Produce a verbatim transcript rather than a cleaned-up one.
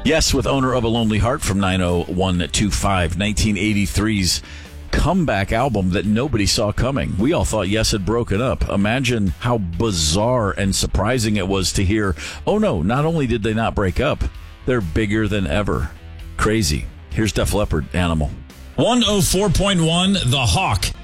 Yes, with Owner of a Lonely Heart from nine oh one two five, nineteen eighty-three's comeback album that nobody saw coming. We all thought Yes had broken up. Imagine how bizarre and surprising it was to hear, oh no, not only did they not break up, they're bigger than ever. Crazy. Here's Def Leppard, Animal. one oh four point one, The Hawk.